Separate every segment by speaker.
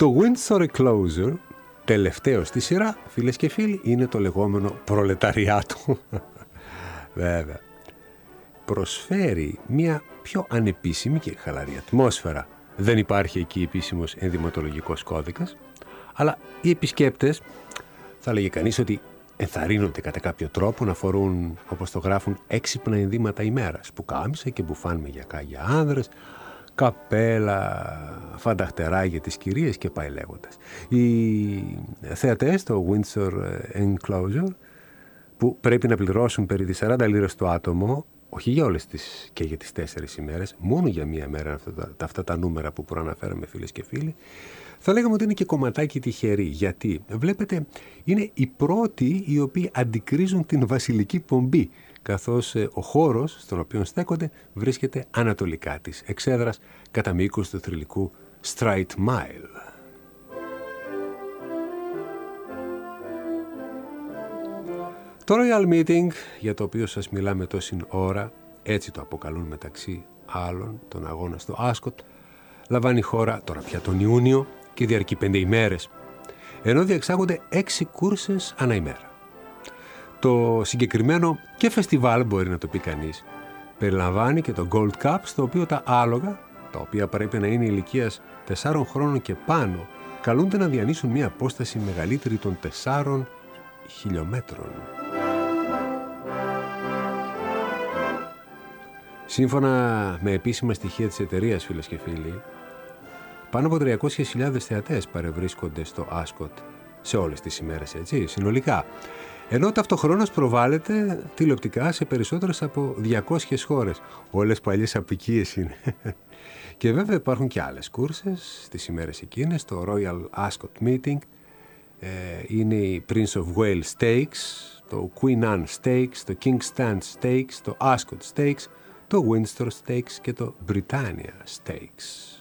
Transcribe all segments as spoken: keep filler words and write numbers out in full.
Speaker 1: Το Windsor Enclosure, τελευταίο στη σειρά, φίλες και φίλοι, είναι το λεγόμενο προλεταριάτο. Βέβαια. Προσφέρει μια πιο ανεπίσημη και χαλαρή ατμόσφαιρα. Δεν υπάρχει εκεί επίσημος ενδυματολογικός κώδικας, αλλά οι επισκέπτες, θα έλεγε κανείς ότι ενθαρρύνονται κατά κάποιο τρόπο να φορούν, όπως το γράφουν, έξυπνα ενδύματα ημέρας, πουκάμισα και μπουφάν με γιακά για άνδρες, καπέλα, φανταχτερά για τις κυρίες και πάει λέγοντας. Οι θεατές στο Windsor Enclosure, που πρέπει να πληρώσουν περί τις σαράντα λίρες το άτομο, όχι για όλες τις και για τις τέσσερις ημέρες, μόνο για μία μέρα αυτά τα, αυτά τα νούμερα που προαναφέραμε, φίλες και φίλοι, θα λέγαμε ότι είναι και κομματάκι τυχερή. Γιατί, βλέπετε, είναι οι πρώτοι οι οποίοι αντικρίζουν την βασιλική πομπή, καθώς ε, ο χώρος στον οποίο στέκονται βρίσκεται ανατολικά της εξέδρας κατά μήκος του θρυλικού Straight Mile. Το Royal Meeting, για το οποίο σας μιλάμε τόση ώρα, έτσι το αποκαλούν μεταξύ άλλων τον αγώνα στο Άσκοτ, λαμβάνει χώρα τώρα πια τον Ιούνιο και διαρκεί πέντε ημέρες, ενώ διεξάγονται έξι κούρσες ανά ημέρα. Το συγκεκριμένο και φεστιβάλ, μπορεί να το πει κανείς, περιλαμβάνει και το Gold Cup, στο οποίο τα άλογα, τα οποία πρέπει να είναι ηλικίας τεσσάρων χρόνων και πάνω, καλούνται να διανύσουν μια απόσταση μεγαλύτερη των τεσσάρων χιλιόμετρων. Σύμφωνα με επίσημα στοιχεία της εταιρείας, φίλες και φίλοι, πάνω από τριακόσιες χιλιάδες θεατές παρευρίσκονται στο Άσκοτ σε όλες τις ημέρες, έτσι, συνολικά. Ενώ ταυτοχρόνως προβάλλεται τηλεοπτικά σε περισσότερες από διακόσιες χώρες. Όλες παλιές απικίες είναι. Και βέβαια υπάρχουν και άλλες κούρσες στις ημέρες εκείνες. Το Royal Ascot Meeting, ε, είναι η Prince of Wales Stakes, το Queen Anne Stakes, το King's Stand Stakes, το Ascot Stakes, το Windsor Stakes και το Britannia Stakes.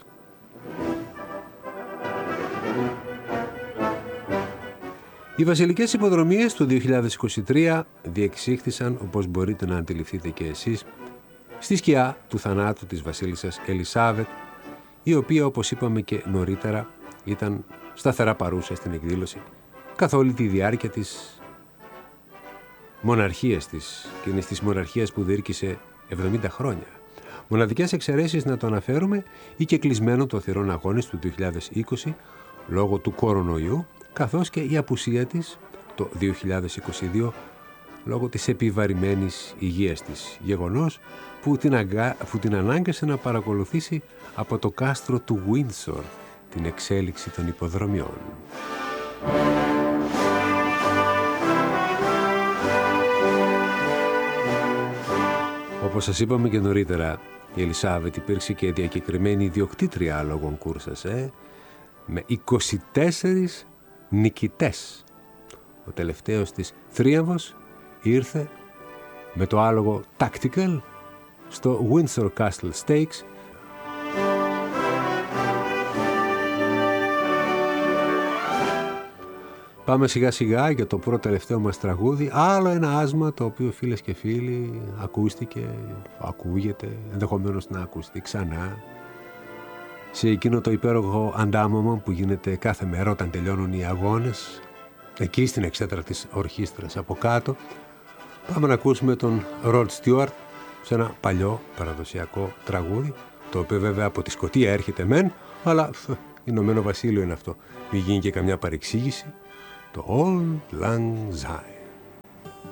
Speaker 1: Οι βασιλικές υποδρομίες του δύο χιλιάδες είκοσι τρία διεξήχθησαν, όπως μπορείτε να αντιληφθείτε και εσείς, στη σκιά του θανάτου της βασίλισσας Ελισάβετ, η οποία, όπως είπαμε και νωρίτερα, ήταν σταθερά παρούσα στην εκδήλωση καθ' όλη τη διάρκεια της μοναρχίας της, και είναι της μοναρχίας που διήρκησε εβδομήντα χρόνια. Μοναδικές εξαιρέσεις να το αναφέρουμε, ή και κλεισμένο το θυρών αγώνες του δύο χιλιάδες είκοσι λόγω του κορονοϊού, καθώς και η απουσία της το δύο χιλιάδες είκοσι δύο λόγω της επιβαρημένης υγείας της, γεγονός που την, αγκα... που την ανάγκασε να παρακολουθήσει από το κάστρο του Windsor την εξέλιξη των υποδρομιών. Όπως σας είπαμε και νωρίτερα, η Ελισάβετ υπήρξε και διακεκριμένη ιδιοκτήτρια άλογων κούρσας, ε, με είκοσι τέσσερις νικητές. Ο τελευταίος της θρίαμβος ήρθε με το άλογο Tactical στο Windsor Castle Stakes. Πάμε σιγά σιγά για το πρώτο τελευταίο μας τραγούδι. Άλλο ένα άσμα το οποίο, φίλες και φίλοι, ακούστηκε, ακούγεται, ενδεχομένως να ακουστεί ξανά σε εκείνο το υπέροχο αντάμωμα που γίνεται κάθε μέρα όταν τελειώνουν οι αγώνες, εκεί στην εξέδρα της ορχήστρας από κάτω. Πάμε να ακούσουμε τον Rod Stewart σε ένα παλιό παραδοσιακό τραγούδι, το οποίο βέβαια από τη Σκωτία έρχεται μεν, αλλά Ηνωμένο Βασίλειο είναι αυτό. Μην γίνει και καμιά παρεξήγηση. Το Old Lang Syne.